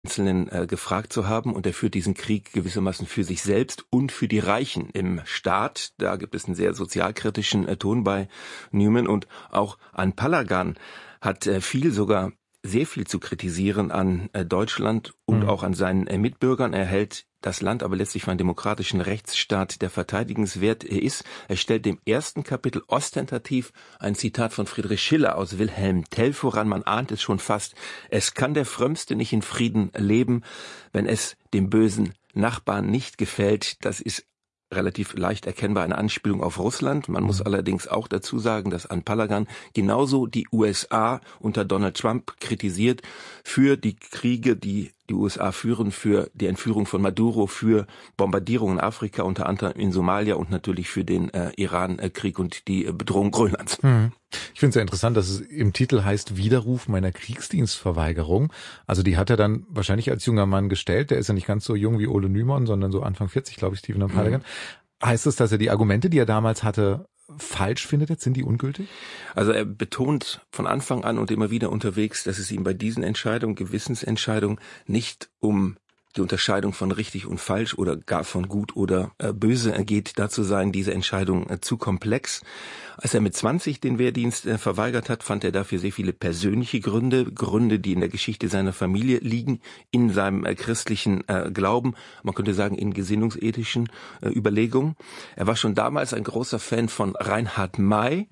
Einzelnen gefragt zu haben, und er führt diesen Krieg gewissermaßen für sich selbst und für die Reichen im Staat. Da gibt es einen sehr sozialkritischen Ton bei Newman, und auch Anne Palagan hat sogar sehr viel zu kritisieren an Deutschland und auch an seinen Mitbürgern. Er hält das Land aber letztlich für einen demokratischen Rechtsstaat, der verteidigenswert ist. Er stellt dem ersten Kapitel ostentativ ein Zitat von Friedrich Schiller aus Wilhelm Tell voran. Man ahnt es schon fast. Es kann der Frömmste nicht in Frieden leben, wenn es dem bösen Nachbarn nicht gefällt. Das ist relativ leicht erkennbar eine Anspielung auf Russland. Man muss allerdings auch dazu sagen, dass Anne Palagan genauso die USA unter Donald Trump kritisiert für die Kriege, die die USA führen, für die Entführung von Maduro, für Bombardierungen in Afrika, unter anderem in Somalia, und natürlich für den Iran-Krieg und die Bedrohung Grönlands. Ich finde es sehr interessant, dass es im Titel heißt Widerruf meiner Kriegsdienstverweigerung. Also die hat er dann wahrscheinlich als junger Mann gestellt. Der ist ja nicht ganz so jung wie Ole Nymon, sondern so Anfang 40, glaube ich, Stephen Palagan. Heißt es, dass er die Argumente, die er damals hatte, falsch findet jetzt? Sind die ungültig? Also er betont von Anfang an und immer wieder unterwegs, dass es ihm bei diesen Entscheidungen, Gewissensentscheidungen, nicht um die Unterscheidung von richtig und falsch oder gar von gut oder böse geht. Dazu seien diese Entscheidungen zu komplex. Als er mit 20 den Wehrdienst verweigert hat, fand er dafür sehr viele persönliche Gründe, die in der Geschichte seiner Familie liegen, in seinem christlichen Glauben, man könnte sagen in gesinnungsethischen Überlegungen. Er war schon damals ein großer Fan von Reinhard May,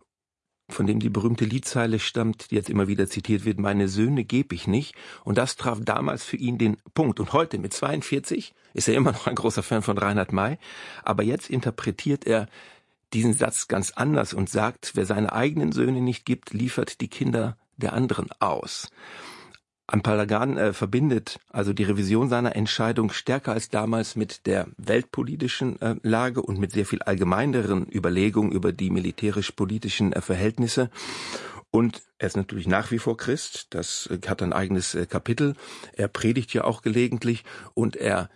von dem die berühmte Liedzeile stammt, die jetzt immer wieder zitiert wird: Meine Söhne geb ich nicht. Und das traf damals für ihn den Punkt. Und heute mit 42 ist er immer noch ein großer Fan von Reinhard May. Aber jetzt interpretiert er diesen Satz ganz anders und sagt, wer seine eigenen Söhne nicht gibt, liefert die Kinder der anderen aus. Anne Palagan verbindet also die Revision seiner Entscheidung stärker als damals mit der weltpolitischen Lage und mit sehr viel allgemeineren Überlegungen über die militärisch-politischen Verhältnisse. Und er ist natürlich nach wie vor Christ, das hat ein eigenes Kapitel. Er predigt ja auch gelegentlich und er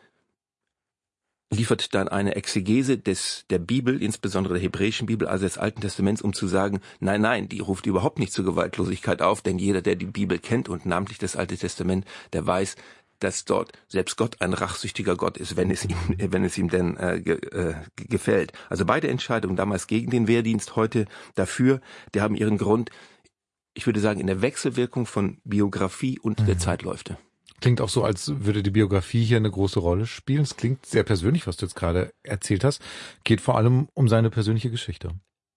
liefert dann eine Exegese der Bibel, insbesondere der hebräischen Bibel, also des Alten Testaments, um zu sagen, nein, die ruft überhaupt nicht zur Gewaltlosigkeit auf, denn jeder, der die Bibel kennt und namentlich das Alte Testament, der weiß, dass dort selbst Gott ein rachsüchtiger Gott ist, wenn es ihm denn gefällt. Also beide Entscheidungen, damals gegen den Wehrdienst, heute dafür, die haben ihren Grund, ich würde sagen, in der Wechselwirkung von Biografie und der Zeitläufe. Klingt auch so, als würde die Biografie hier eine große Rolle spielen. Es klingt sehr persönlich, was du jetzt gerade erzählt hast. Geht vor allem um seine persönliche Geschichte.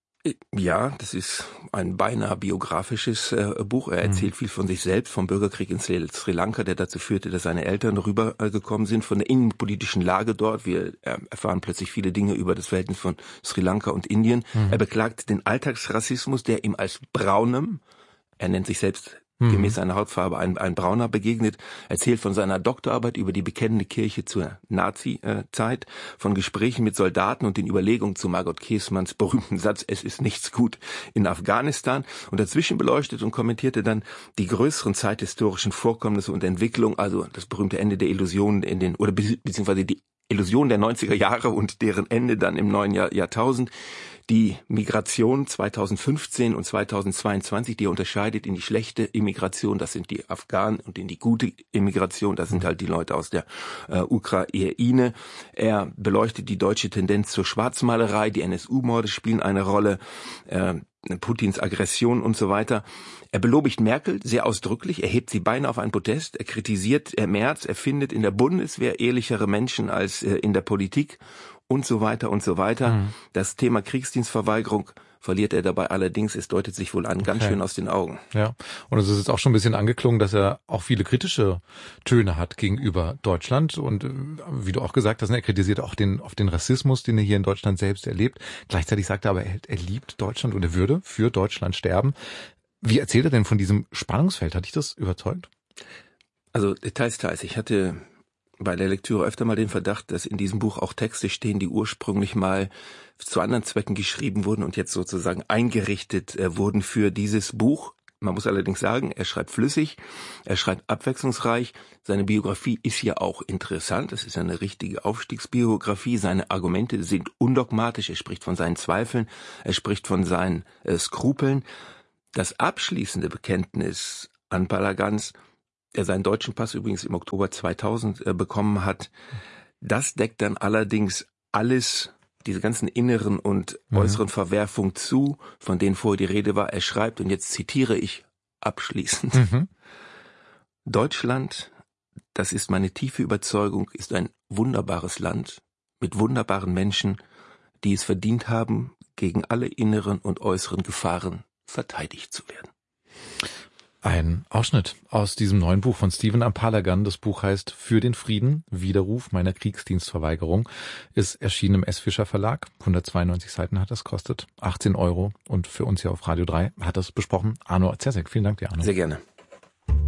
Ja, das ist ein beinahe biografisches Buch. Er erzählt viel von sich selbst, vom Bürgerkrieg in Sri Lanka, der dazu führte, dass seine Eltern rübergekommen sind, von der innenpolitischen Lage dort. Wir erfahren plötzlich viele Dinge über das Verhältnis von Sri Lanka und Indien. Er beklagt den Alltagsrassismus, der ihm als Braunem, er nennt sich selbst gemäß seiner Hautfarbe ein Brauner, begegnet, erzählt von seiner Doktorarbeit über die bekennende Kirche zur Nazi-Zeit, von Gesprächen mit Soldaten und den Überlegungen zu Margot Käßmanns berühmten Satz, es ist nichts gut in Afghanistan, und dazwischen beleuchtet und kommentierte dann die größeren zeithistorischen Vorkommnisse und Entwicklung, also das berühmte Ende der Illusionen beziehungsweise die Illusion der 90er Jahre und deren Ende dann im neuen Jahrtausend. Die Migration 2015 und 2022, die er unterscheidet in die schlechte Immigration, das sind die Afghanen, und in die gute Immigration, das sind halt die Leute aus der Ukraine. Er beleuchtet die deutsche Tendenz zur Schwarzmalerei, die NSU-Morde spielen eine Rolle, Putins Aggression und so weiter. Er belobigt Merkel sehr ausdrücklich, er hebt sie beinahe auf einen Podest, er kritisiert Merz, er findet in der Bundeswehr ehrlichere Menschen als in der Politik und so weiter und so weiter. Das Thema Kriegsdienstverweigerung verliert er dabei allerdings, es deutet sich wohl an, ganz schön aus den Augen. Ja, und es ist jetzt auch schon ein bisschen angeklungen, dass er auch viele kritische Töne hat gegenüber Deutschland, und wie du auch gesagt hast, er kritisiert auch den Rassismus, den er hier in Deutschland selbst erlebt. Gleichzeitig sagt er aber, er liebt Deutschland und er würde für Deutschland sterben. Wie erzählt er denn von diesem Spannungsfeld? Hat dich das überzeugt? Also teils. Ich hatte bei der Lektüre öfter mal den Verdacht, dass in diesem Buch auch Texte stehen, die ursprünglich mal zu anderen Zwecken geschrieben wurden und jetzt sozusagen eingerichtet wurden für dieses Buch. Man muss allerdings sagen, er schreibt flüssig, er schreibt abwechslungsreich. Seine Biografie ist ja auch interessant. Es ist eine richtige Aufstiegsbiografie. Seine Argumente sind undogmatisch. Er spricht von seinen Zweifeln, er spricht von seinen Skrupeln. Das abschließende Bekenntnis Anne Palagans, der seinen deutschen Pass übrigens im Oktober 2000 bekommen hat. Das deckt dann allerdings alles, diese ganzen inneren und äußeren Verwerfungen zu, von denen vorher die Rede war. Er schreibt, und jetzt zitiere ich abschließend, Deutschland, das ist meine tiefe Überzeugung, ist ein wunderbares Land mit wunderbaren Menschen, die es verdient haben, gegen alle inneren und äußeren Gefahren verteidigt zu werden. Ein Ausschnitt aus diesem neuen Buch von Stephen M. Palagan. Das Buch heißt Für den Frieden, Widerruf meiner Kriegsdienstverweigerung, ist erschienen im S. Fischer Verlag. 192 Seiten hat das, kostet 18 €. Und für uns hier auf Radio 3 hat das besprochen Arno Zerzek. Vielen Dank dir, Arno. Sehr gerne.